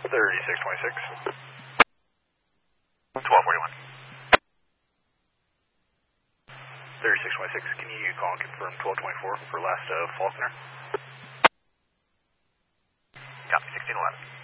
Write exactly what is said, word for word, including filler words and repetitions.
thirty-six twenty-six. twelve forty-one. thirty-six twenty-six, can you call and confirm twelve twenty-four for last of Faulkner? Copy, sixteen eleven.